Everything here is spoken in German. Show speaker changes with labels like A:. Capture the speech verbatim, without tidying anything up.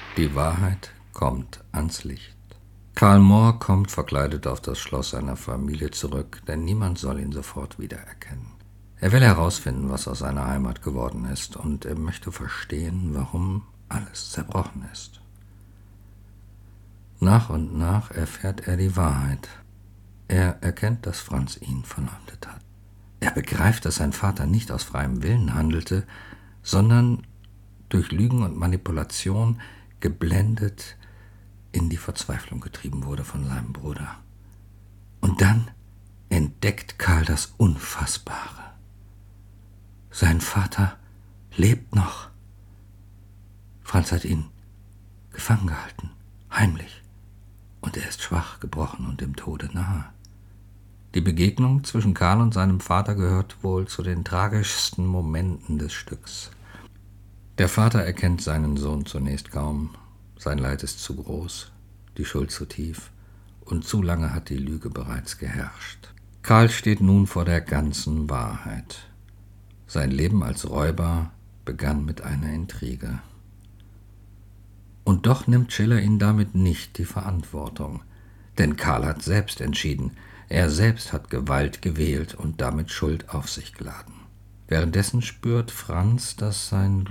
A: Die Wahrheit kommt ans Licht. Karl Moor kommt verkleidet auf das Schloss seiner Familie zurück, denn niemand soll ihn sofort wiedererkennen. Er will herausfinden, was aus seiner Heimat geworden ist, und er möchte verstehen, warum alles zerbrochen ist. Nach und nach erfährt er die Wahrheit. Er erkennt, dass Franz ihn verleumdet hat. Er begreift, dass sein Vater nicht aus freiem Willen handelte, sondern durch Lügen und Manipulation geblendet in die Verzweiflung getrieben wurde von seinem Bruder. Und dann entdeckt Karl das Unfassbare. Sein Vater lebt noch. Franz hat ihn gefangen gehalten, heimlich. Und er ist schwach, gebrochen und dem Tode nahe. Die Begegnung zwischen Karl und seinem Vater gehört wohl zu den tragischsten Momenten des Stücks. Der Vater erkennt seinen Sohn zunächst kaum. Sein Leid ist zu groß, die Schuld zu tief, und zu lange hat die Lüge bereits geherrscht. Karl steht nun vor der ganzen Wahrheit. Sein Leben als Räuber begann mit einer Intrige. Und doch nimmt Schiller ihn damit nicht die Verantwortung. Denn Karl hat selbst entschieden, er selbst hat Gewalt gewählt und damit Schuld auf sich geladen. Währenddessen spürt Franz, dass sein